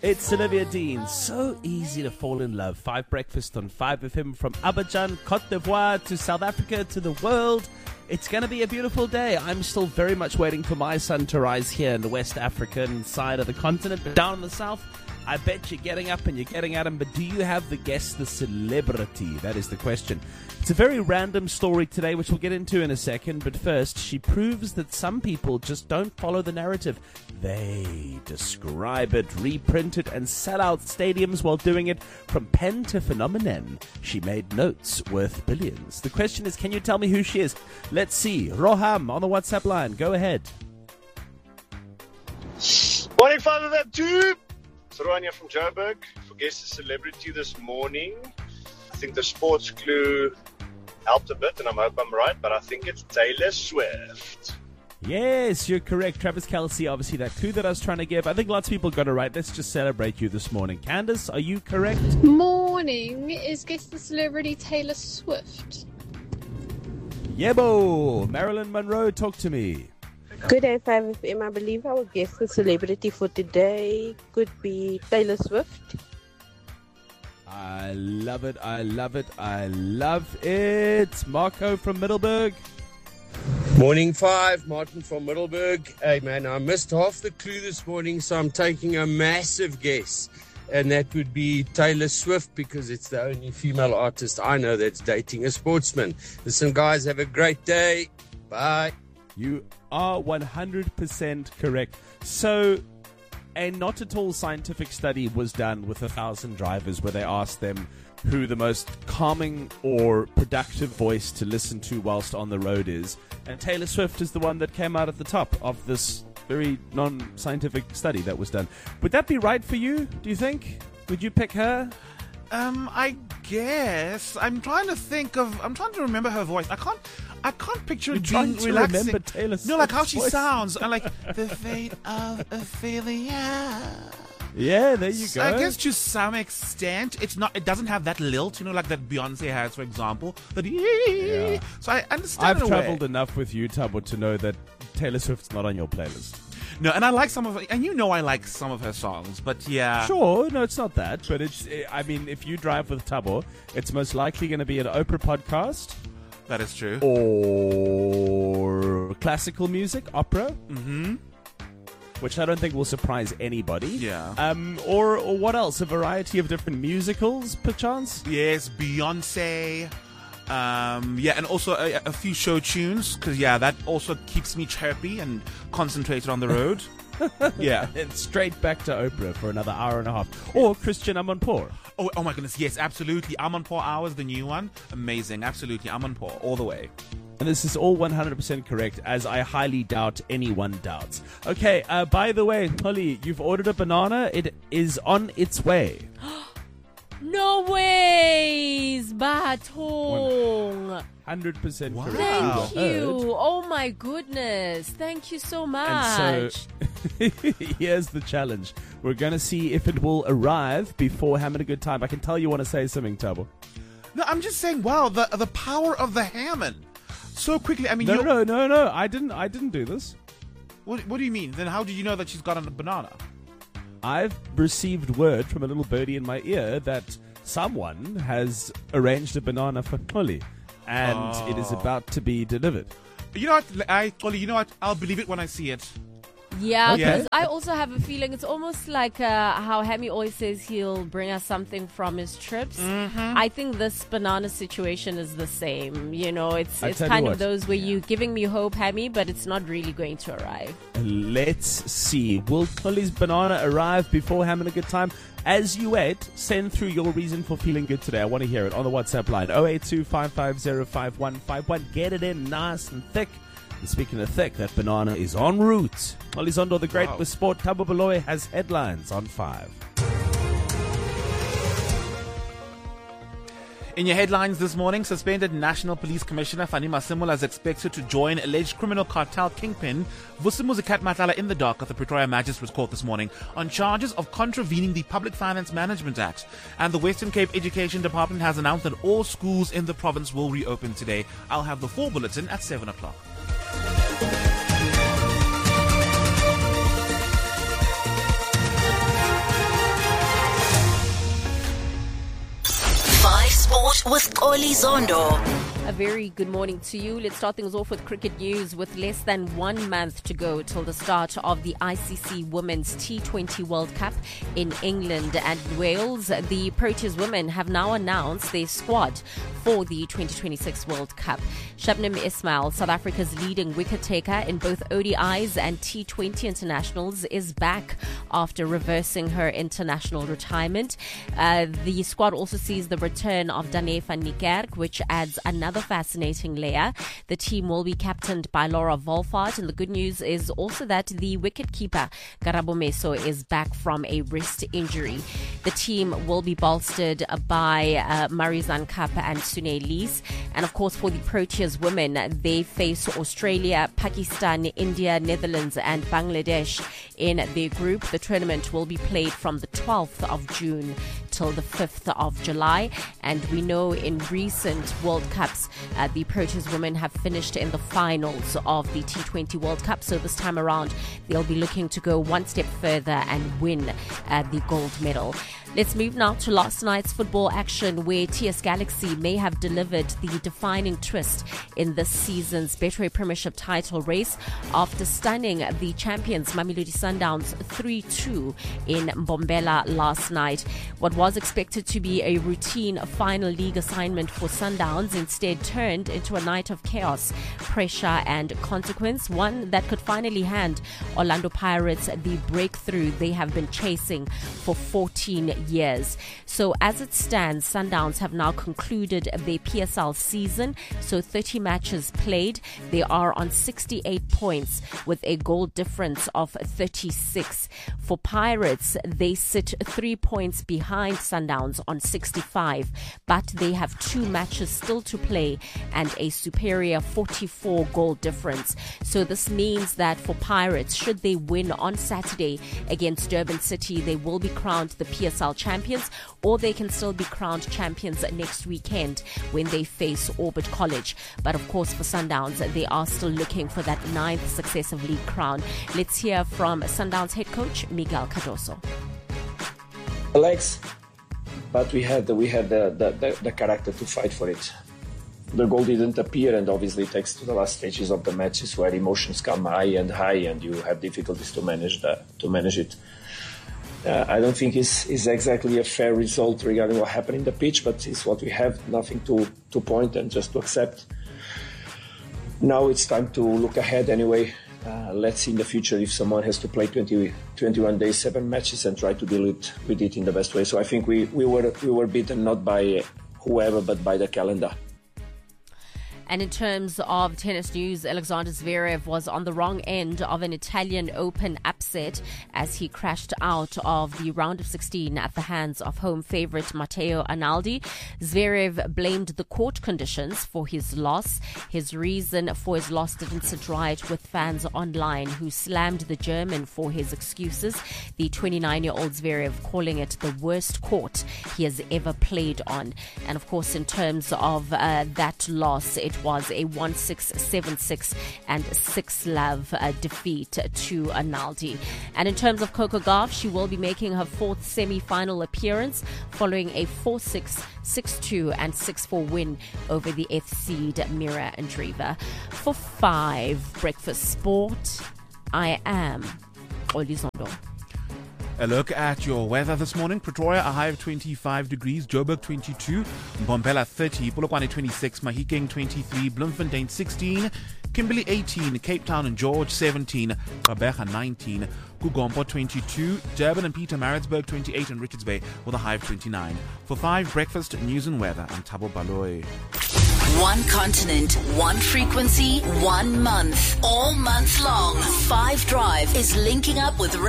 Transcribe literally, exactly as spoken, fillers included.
It's Olivia Dean. So easy to fall in love. Five Breakfast on five F M from Abidjan, Cote d'Ivoire to South Africa to the world. It's going to be a beautiful day. I'm still very much waiting for my sun to rise here in the West African side of the continent. But down in the south, I bet you're getting up and you're getting at him. But do you have the guess the celebrity? That is the question. It's a very random story today, which we'll get into in a second. But first, she proves that some people just don't follow the narrative. They describe it, reprint it, and sell out stadiums while doing it. From pen to phenomenon, she made notes worth billions. The question is, can you tell me who she is? Let's see. Roham on the WhatsApp line. Go ahead. Morning, Father, that tube. It's Rohania from Joburg. For Guess the Celebrity this morning, I think the sports clue helped a bit, and I hope I'm right, but I think it's Taylor Swift. Yes, you're correct. Travis Kelce, obviously that clue that I was trying to give. I think lots of people got it right. Let's just celebrate you this morning. Candace, are you correct? Morning. Is Guess the Celebrity Taylor Swift? Yebo. Marilyn Monroe, talk to me. Good day, five F M. I believe our guest the celebrity for today could be Taylor Swift. I love it. I love it. I love it. Marco from Middelburg. Morning five, Martin from Middelburg. Hey man, I missed half the clue this morning, so I'm taking a massive guess. And that would be Taylor Swift, because it's the only female artist I know that's dating a sportsman. Listen guys, have a great day. Bye. You are one hundred percent correct. So, a not at all scientific study was done with a thousand drivers where they asked them who the most calming or productive voice to listen to whilst on the road is. And Taylor Swift is the one that came out at the top of this very non-scientific study that was done. Would that be right for you, do you think? Would you pick her? Um, I guess. I'm trying to think of... I'm trying to remember her voice. I can't... I can't picture You're it trying being to relaxing. remember Taylor No, like how Swift's she voice. sounds. And like, the fate of Ophelia. Yeah, there you So go. I guess to some extent, it's not. It doesn't have that lilt, you know, like that Beyonce has, for example. But Yeah. So I understand. I've in a way. traveled enough with you, Tabo, to know that Taylor Swift's not on your playlist. No, and I like some of her, and you know I like some of her songs, but yeah. Sure, no, it's not that, but it's. I mean, if you drive with Tabo, it's most likely going to be an Oprah podcast. That is true. Or classical music, opera, Mm-hmm. which I don't think will surprise anybody. Yeah. Um. Or, or what else? A variety of different musicals, perchance. Yes, Beyonce. Um, yeah, and also a, a few show tunes, because yeah, that also keeps me chirpy and concentrated on the road. Yeah. And straight back to Oprah for another hour and a half. Or Christian Amanpour. Oh, oh my goodness, yes, absolutely. Amanpour Hours, the new one, amazing, absolutely. Amanpour, all the way. And this is all one hundred percent correct, as I highly doubt anyone doubts. Okay, uh, by the way, Holly, you've ordered a banana. It is on its way. No ways, Batong. one hundred percent Wow. correct. Wow. Thank you. Oh my goodness. Thank you so much. And so, here's the challenge. We're going to see if it will arrive before having a good time. I can tell you want to say something, Tabo. No, I'm just saying, wow, the the power of the Hammond. So quickly, I mean, No, you no, no, no. I didn't. I didn't do this. What, what do you mean? Then how did you know that she's got a banana? I've received word from a little birdie in my ear that someone has arranged a banana for Holly, and Oh. it is about to be delivered. You know what, I, Ollie, you know what? I'll believe it when I see it. Yeah, Okay. because I also have a feeling it's almost like uh, how Hammy always says he'll bring us something from his trips. Mm-hmm. I think this banana situation is the same. You know, it's I it's tell you kind what. of those where you're giving me hope, Hammy, but it's not really going to arrive. Let's see. Will Holly's banana arrive before having a good time? As you wait, send through your reason for feeling good today. I want to hear it on the WhatsApp line. oh eight two, five five zero, five one five one. Get it in nice and thick. And speaking of thick, that banana is en route. Olizondo the Great Wow. with Sport. Tabo Baloy has headlines on five. In your headlines this morning, suspended National Police Commissioner Fani Masemola is expected to join alleged criminal cartel kingpin Vusimuzi Matala in the dock at the Pretoria Magistrates Court this morning on charges of contravening the Public Finance Management Act. And the Western Cape Education Department has announced that all schools in the province will reopen today. I'll have the full bulletin at seven o'clock. with Oli Zondo. A very good morning to you. Let's start things off with cricket news. With less than one month to go till the start of the I C C Women's T twenty World Cup in England and Wales, the Proteas women have now announced their squad for the twenty twenty-six World Cup. Shabnim Ismail, South Africa's leading wicket taker in both O D Is and T twenty internationals, is back after reversing her international retirement. Uh, the squad also sees the return of Dane van Niekerk, which adds another fascinating layer. The team will be captained by Laura Wolfart, and the good news is also that the wicketkeeper Karabo Meso is back from a wrist injury. The team will be bolstered by uh, Marizan Kappa and Sune Lees, and of course for the Proteas women, they face Australia, Pakistan, India, Netherlands and Bangladesh in their group. The tournament will be played from the twelfth of June till the fifth of July, and we know in recent World Cups uh, the Proteas women have finished in the finals of the T twenty World Cup, so this time around they'll be looking to go one step further and win uh, the gold medal. Let's move now to last night's football action, where T S Galaxy may have delivered the defining twist in this season's Betway Premiership title race after stunning the champions Mamelodi Sundowns three two in Mbombela last night. What was expected to be a routine final league assignment for Sundowns instead turned into a night of chaos, pressure and consequence, one that could finally hand Orlando Pirates the breakthrough they have been chasing for fourteen years. So as it stands, Sundowns have now concluded their P S L season, so thirty matches played. They are on sixty-eight points with a goal difference of thirty-six. For Pirates, they sit three points behind Sundowns on sixty-five, but they have two matches still to play and a superior forty-four goal difference. So this means that for Pirates, should they win on Saturday against Durban City, they will be crowned the P S L champions, or they can still be crowned champions next weekend when they face Orbit College. But of course for Sundowns, they are still looking for that ninth successive league crown. Let's hear from Sundowns head coach Miguel Cardoso. Alex, but we had the, we had the, the, the character to fight for it. The goal didn't appear, and obviously it takes to the last stages of the matches where emotions come high and high, and you have difficulties to manage the, to manage it. Uh, I don't think it's, it's exactly a fair result regarding what happened in the pitch, but it's what we have, nothing to, to point and just to accept. Now it's time to look ahead anyway. Uh, let's see in the future if someone has to play twenty, twenty-one days, seven matches, and try to deal it, with it in the best way. So I think we, we, were, we were beaten not by whoever, but by the calendar. And in terms of tennis news, Alexander Zverev was on the wrong end of an Italian Open upset as he crashed out of the round of sixteen at the hands of home favourite Matteo Analdi. Zverev blamed the court conditions for his loss. His reason for his loss didn't sit right with fans online, who slammed the German for his excuses. The twenty-nine-year-old Zverev calling it the worst court he has ever played on. And of course, in terms of uh, that loss, it was a one six, seven six and six love uh, defeat to Analdi. And in terms of Coco Gauff, she will be making her fourth semi-final appearance following a four six, six two and six four win over the F-seed Mira Andreeva. For five Breakfast Sport, I am Oli Zondo. A look at your weather this morning. Pretoria, a high of twenty-five degrees. Joburg, twenty-two. Mbombela, thirty. Polokwane, twenty-six. Mahikeng, twenty-three. Bloemfontein, sixteen. Kimberley, eighteen. Cape Town and George, seventeen. Gqeberha, nineteen. Kugompo, twenty-two. Durban and Pietermaritzburg, twenty-eight. And Richards Bay with a high of twenty-nine. For five Breakfast News and Weather, I'm Thabo Baloy. One continent, one frequency, one month. All month long. Five Drive is linking up with